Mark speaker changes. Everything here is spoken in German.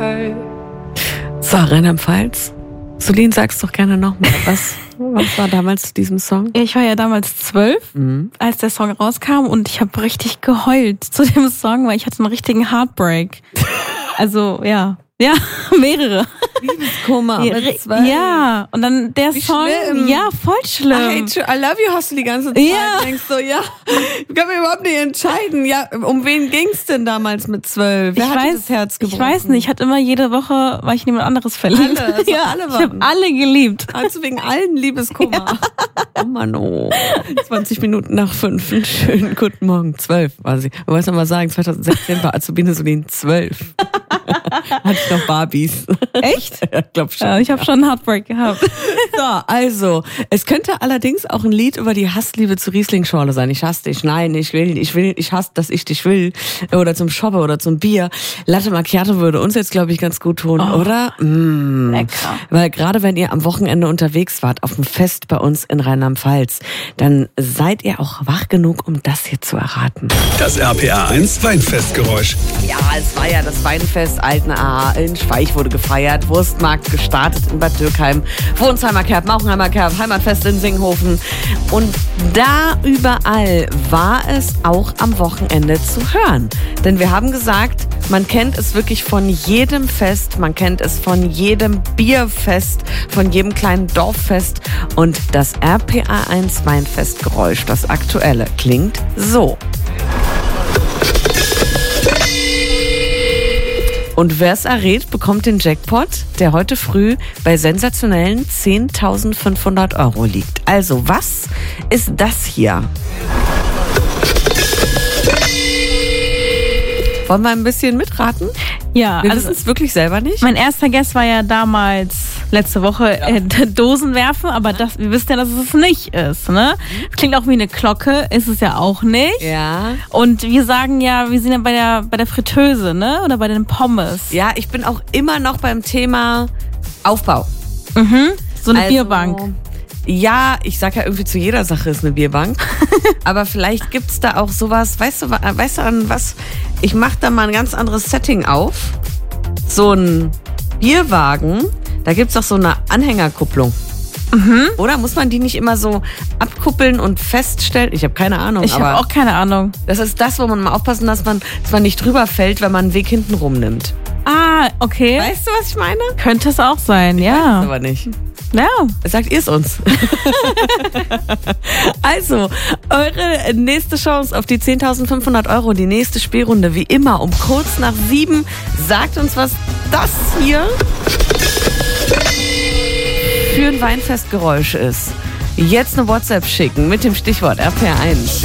Speaker 1: So, Rheinland-Pfalz. Solin, sag's doch gerne nochmal. Was war damals zu diesem Song?
Speaker 2: Ich war ja damals 12, als der Song rauskam und ich habe richtig geheult zu dem Song, weil ich hatte einen richtigen Heartbreak. Also, ja, mehrere.
Speaker 1: Liebeskummer mit 12.
Speaker 2: Ja, und dann der Song,
Speaker 1: schlimm.
Speaker 2: ja, voll schlimm.
Speaker 1: I love you hast du die ganze Zeit.
Speaker 2: Ja.
Speaker 1: Denkst so, ich kann mir überhaupt nicht entscheiden. Ja, um wen ging's denn damals mit 12? Wer hat das Herz gebrochen?
Speaker 2: Ich weiß nicht, ich hatte immer jede Woche, war ich in jemand anderes verliebt.
Speaker 1: Alle,
Speaker 2: ja,
Speaker 1: alle
Speaker 2: ich habe alle geliebt.
Speaker 1: Also wegen allen Liebeskummer. Ja. Oh Mann, 20 Minuten nach 5. Einen schönen guten Morgen. 12 war sie. Man weiß noch mal sagen, 2016 war Azubine Solin 12. Hatte ich noch Barbies.
Speaker 2: Echt?
Speaker 1: Ja, glaub schon.
Speaker 2: Ja, ich habe schon einen Heartbreak gehabt.
Speaker 1: So, also, es könnte allerdings auch ein Lied über die Hassliebe zu Riesling-Schorle sein. Ich hasse dich, nein, ich hasse, dass ich dich will. Oder zum Shoppe oder zum Bier. Latte Macchiato würde uns jetzt, glaube ich, ganz gut tun, oder?
Speaker 2: Lecker.
Speaker 1: Weil gerade wenn ihr am Wochenende unterwegs wart, auf dem Fest bei uns in Rheinland-Pfalz, dann seid ihr auch wach genug, um das hier zu erraten.
Speaker 3: Das RPA1 Weinfestgeräusch.
Speaker 1: Ja, es war ja das Weinfest Altenaar in Schweich wurde gefeiert, Wurstmarkt gestartet in Bad Dürkheim, Wohnsheimer Kerb, Mauchenheimer Kerb, Heimatfest in Singhofen. Und da überall war es auch am Wochenende zu hören. Denn wir haben gesagt, man kennt es wirklich von jedem Fest, man kennt es von jedem Bierfest, von jedem kleinen Dorffest. Und das RPA1 Weinfestgeräusch, das aktuelle, klingt so. Und wer es errät, bekommt den Jackpot, der heute früh bei sensationellen 10.500 € liegt. Also, was ist das hier? Wollen wir ein bisschen mitraten?
Speaker 2: Ja,
Speaker 1: Wir wissen es wirklich selber nicht.
Speaker 2: Mein erster Guess war ja damals letzte Woche Dosen werfen, aber wir wissen ja, dass es nicht ist, ne? Klingt auch wie eine Glocke, ist es ja auch nicht.
Speaker 1: Ja.
Speaker 2: Und wir sagen ja, wir sind ja bei der Fritteuse, ne? Oder bei den Pommes.
Speaker 1: Ja, ich bin auch immer noch beim Thema Aufbau.
Speaker 2: So eine Bierbank.
Speaker 1: Ja, ich sag ja irgendwie zu jeder Sache ist eine Bierbank. Aber vielleicht gibt's da auch sowas, weißt du an was? Ich mach da mal ein ganz anderes Setting auf. So ein Bierwagen, da gibt's doch so eine Anhängerkupplung. Oder muss man die nicht immer so abkuppeln und feststellen? Ich habe keine Ahnung.
Speaker 2: Ich habe auch keine Ahnung.
Speaker 1: Das ist das, wo man mal aufpassen, dass man nicht drüber fällt, wenn man einen Weg hinten rumnimmt.
Speaker 2: Ah, okay.
Speaker 1: Weißt du, was ich meine?
Speaker 2: Könnte es auch sein,
Speaker 1: Weiß
Speaker 2: ja.
Speaker 1: aber nicht.
Speaker 2: Ja.
Speaker 1: Sagt ihr es uns? Also, eure nächste Chance auf die 10.500 €, die nächste Spielrunde, wie immer, um kurz nach 7. Sagt uns, was das hier für ein Weinfestgeräusch ist. Jetzt eine WhatsApp schicken mit dem Stichwort RPA1.